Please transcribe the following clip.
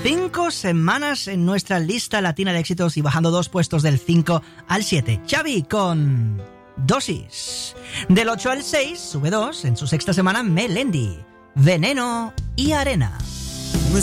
5 semanas en nuestra lista latina de éxitos y bajando 2 puestos del 5 al 7. Xavi con Dosis. Del 8 al 6 sube 2 en su sexta semana Melendi, Veneno y Arena.